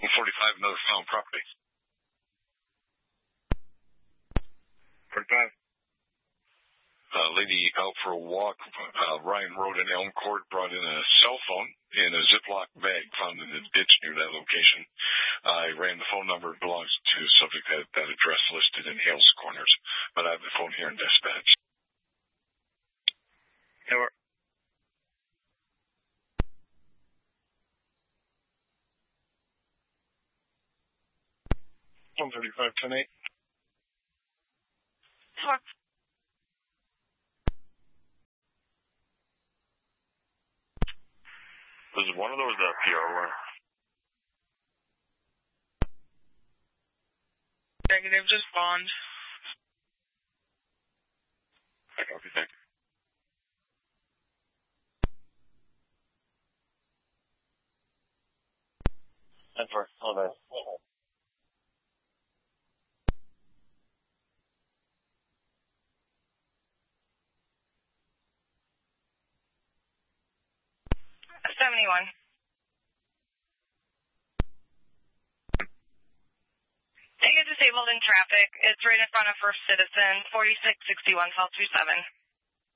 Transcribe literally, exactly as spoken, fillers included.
one forty-five, another found property. forty-five. Uh, lady out for a walk, uh, Ryan Road in Elm Court, brought in a cell phone in a Ziploc bag found in a ditch near that location. I ran the phone number. It belongs to a subject that, that address listed in Hales Corners, but I have the phone here in dispatch. Over. one thirty-five, ten eight. Four. Was one of those a P R one? Negative, just bond. I copy, thank you. And for, hold on. seventy-one. They get disabled in traffic. It's right in front of First Citizen, forty-six sixty-one South two seven.